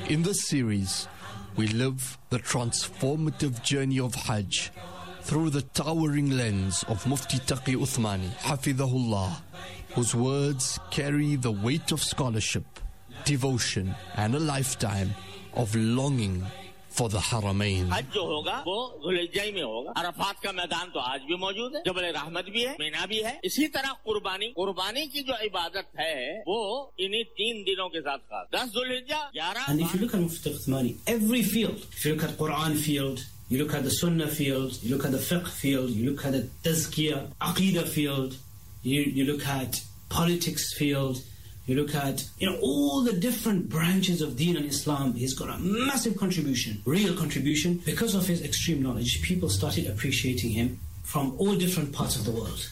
In this series, we live the transformative journey of Hajj through the towering lens of Mufti Taqi Uthmani, Hafidhahullah, whose words carry the weight of scholarship, devotion, and a lifetime of longing for the Haramain. हज जो होगा वो ज़ुल्हिज्जा में होगा। अरफात का मैदान तो आज भी मौजूद है, जबल रहमत भी है, मीना भी है। इसी तरह कुर्बानी की जो इबादत है वो इन्हीं 3 दिनों के साथ खास। 10 Dhul Hijjah, 11। And if you look at Mufti Uthmani, every field, if you look at Quran field, you look at the Sunnah field, you look at the Fiqh field, you look at the Tazkiyah, Aqidah field, you look at politics field, you look at, all the different branches of Deen and Islam. He's got a massive contribution, real contribution. Because of his extreme knowledge, people started appreciating him from all different parts of the world.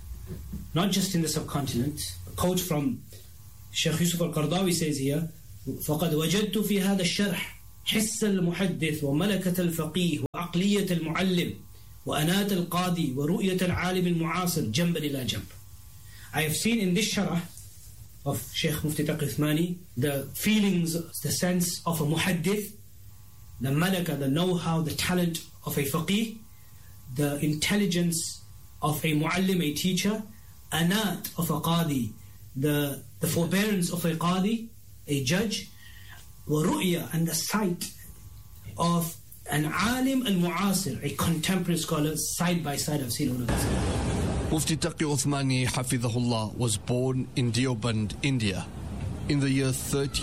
Not just in the subcontinent. A quote from Sheikh Yusuf al-Qardawi says here, فَقَدْ وَجَدْتُ فِي هَذَا الشَّرْحِ حِسَّ الْمُحَدِّثِ وَمَلَكَةَ الْفَقِيهِ وَعَقْلِيَّةَ الْمُعَلِّمِ وَأَنَاتَ الْقَاضِي وَرُؤْيَةَ الْعَالِمِ الْمُعَاصِرِ جَنْبًا إِلَى جَنْبٍ. I have seen in this sharah of Sheikh Mufti Taqi Uthmani the feelings, the sense of a muhaddith, the malaka, the know-how, the talent of a faqih, the intelligence of a muallim, a teacher, anat of a qadi, the forbearance of a qadi, a judge, wa ru'ya, and the sight of an alim al-mu'asir, a contemporary scholar, side by side. I've seen all of this. Mufti Taqi Uthmani, Hafidhahullah, was born in Deoband, India, in the year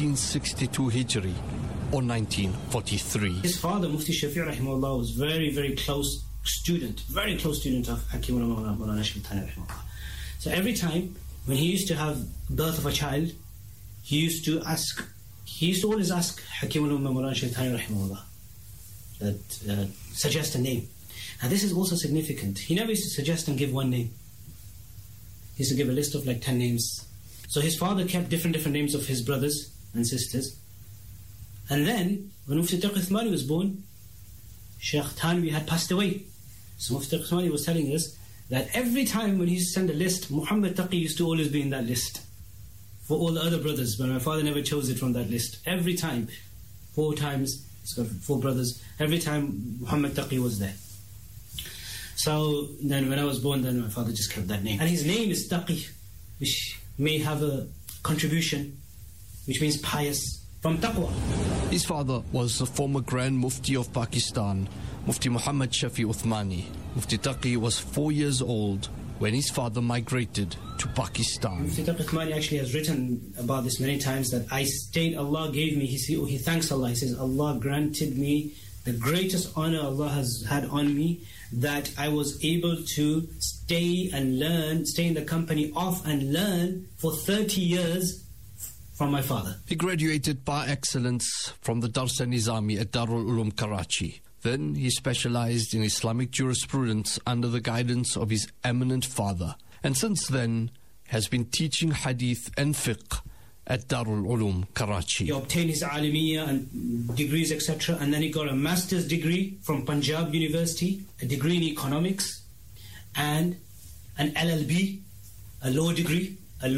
1362 Hijri, or 1943. His father, Mufti Shafi' rahimahullah, was very, very close student of Hakim Mawlana Shaykhani rahimahullah. So every time when he used to have birth of a child, he used to always ask Hakim Mawlana Shaykhani rahimahullah that suggest a name. Now this is also significant. He never used to suggest and give one name. He used to give a list of like 10 names. So his father kept different names of his brothers and sisters. And then, when Mufti Taqi Uthmani was born, Sheikh Thanwi had passed away. So Mufti Taqi Uthmani was telling us that every time when he used to send a list, Muhammad Taqi used to always be in that list for all the other brothers, but my father never chose it from that list. Every time, 4 times, he's got 4 brothers, every time Muhammad Taqi was there. So then when I was born, then my father just kept that name. And his name is Taqi, which may have a contribution, which means pious, from taqwa. His father was the former Grand Mufti of Pakistan, Mufti Muhammad Shafi Uthmani. Mufti Taqi was 4 years old when his father migrated to Pakistan. Mufti Taqi Uthmani actually has written about this many times, that I stayed, Allah gave me, he thanks Allah, he says, Allah granted me the greatest honor Allah has had on me, that I was able to stay and learn, stay in the company of and learn for 30 years from my father. He graduated par excellence from the Darsa Nizami at Darul Uloom Karachi. Then he specialized in Islamic jurisprudence under the guidance of his eminent father, and since then has been teaching hadith and fiqh at Darul Uloom Karachi. He obtained his alimiyya and degrees, etc. And then he got a master's degree from Punjab University, a degree in economics, and an LLB, a law degree.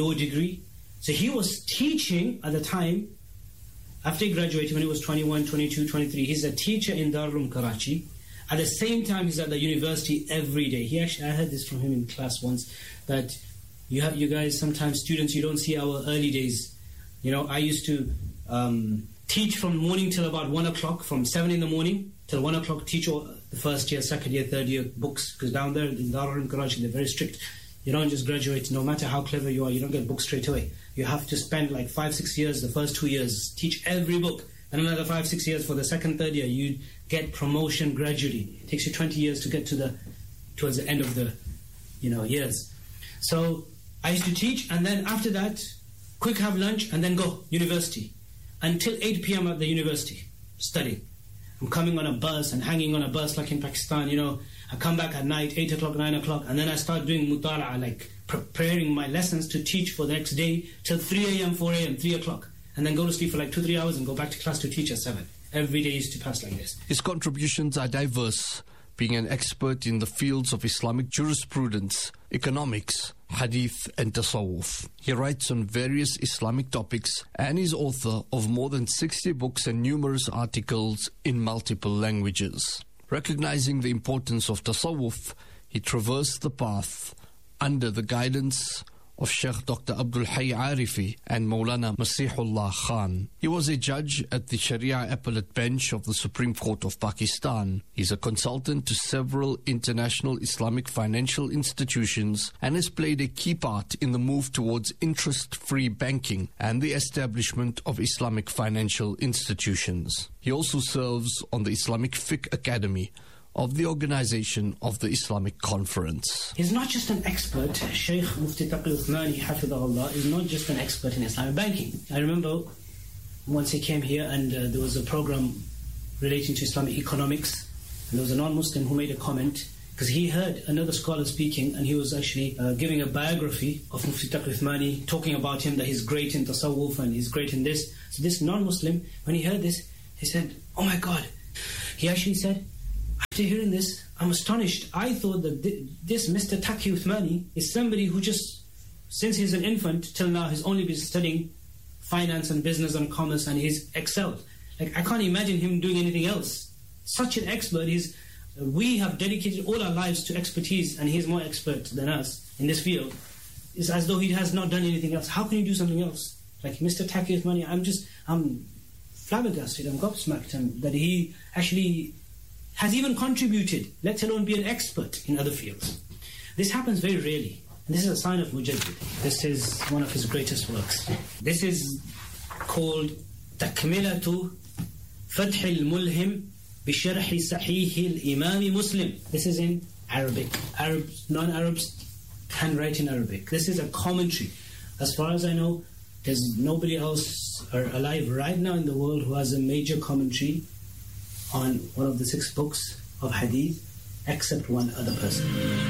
So he was teaching at the time, after he graduated, when he was 21, 22, 23, he's a teacher in Darul Uloom Karachi. At the same time, he's at the university every day. I heard this from him in class once, that you guys, sometimes students, you don't see our early days. I used to teach from morning till about 1 o'clock, from 7 in the morning till 1 o'clock, teach all the first year, second year, third year books, because down there in Darul Uloom Karachi, they're very strict. You don't just graduate, no matter how clever you are, you don't get books straight away. You have to spend like 5-6 years, the first 2 years, teach every book, and another 5-6 years for the second, third year, you get promotion gradually. It takes you 20 years to get towards the end of the, years. So I used to teach, and then after that, quick have lunch, and then go, university. Until 8 p.m. at the university, studying. I'm coming on a bus and hanging on a bus like in Pakistan, I come back at night, 8 o'clock, 9 o'clock, and then I start doing mutala'ah, like preparing my lessons to teach for the next day till 3 a.m., 4 a.m., 3 o'clock. And then go to sleep for like 2-3 hours and go back to class to teach at 7. Every day used to pass like this. His contributions are diverse, being an expert in the fields of Islamic jurisprudence, economics, hadith and tasawwuf. He writes on various Islamic topics and is author of more than 60 books and numerous articles in multiple languages. Recognizing the importance of tasawwuf, he traversed the path under the guidance of Sheikh Dr. Abdul Hayy Arifi and Maulana Masihullah Khan. He was a judge at the Sharia Appellate Bench of the Supreme Court of Pakistan. He's a consultant to several international Islamic financial institutions and has played a key part in the move towards interest-free banking and the establishment of Islamic financial institutions. He also serves on the Islamic Fiqh Academy of the Organization of the Islamic Conference. He's not just an expert. Sheikh Mufti Taqi Uthmani, Hafidahullah, is not just an expert in Islamic banking. I remember once he came here and there was a program relating to Islamic economics, and there was a non-Muslim who made a comment because he heard another scholar speaking, and he was actually giving a biography of Mufti Taqi Uthmani, talking about him, that he's great in tasawwuf and he's great in this. So this non-Muslim, when he heard this, he said, "Oh my God." He actually said, after hearing this, I'm astonished. I thought that this Mr. Taqi Uthmani is somebody who just, since he's an infant till now, has only been studying finance and business and commerce, and he's excelled. Like, I can't imagine him doing anything else. Such an expert. We have dedicated all our lives to expertise, and he's more expert than us in this field. It's as though he has not done anything else. How can you do something else? Like Mr. Taqi Uthmani, I'm flabbergasted, I'm gobsmacked that he actually has even contributed, let alone be an expert in other fields. This happens very rarely. And this is a sign of Mujaddid. This is one of his greatest works. This is called Takmilatu Fath al-Mulhim Bisharhi Sahih al-Imam Muslim. This is in Arabic. Non-Arabs can write in Arabic. This is a commentary. As far as I know, there's nobody else alive right now in the world who has a major commentary on one of the 6 books of hadith, except one other person.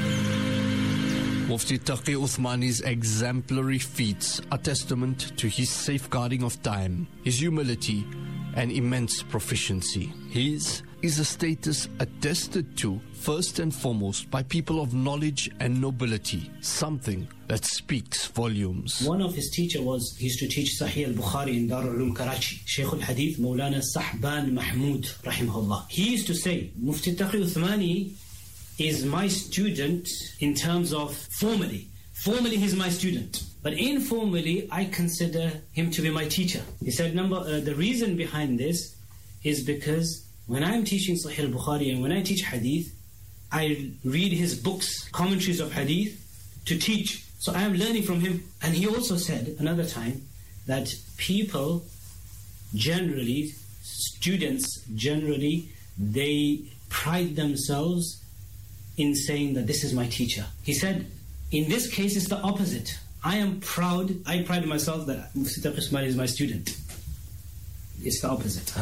Mufti Taqi Uthmani's exemplary feats are testament to his safeguarding of time, his humility and immense proficiency. His is a status attested to first and foremost by people of knowledge and nobility, something that speaks volumes. One of his teachers he used to teach Sahih al-Bukhari in Darul Uloom Karachi, Shaykh al-Hadith Maulana Sahban Mahmood rahimahullah. He used to say, Mufti Taqi Uthmani is my student in terms of formally. Formally he's my student, but informally I consider him to be my teacher. He said, the reason behind this is because when I'm teaching Sahih al-Bukhari and when I teach hadith, I read his books, commentaries of hadith, to teach. So I am learning from him. And he also said another time that people generally, students generally, they pride themselves in saying that this is my teacher. He said, in this case it's the opposite. I pride myself that Mufti Taqi Uthmani is my student. It's the opposite.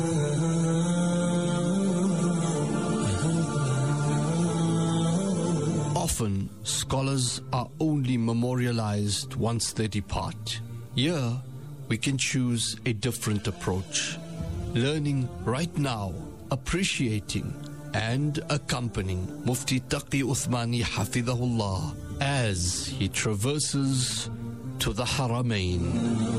Often, scholars are only memorialized once they depart. Here, we can choose a different approach. Learning right now, appreciating and accompanying Mufti Taqi Uthmani Hafidahullah as he traverses to the Haramain.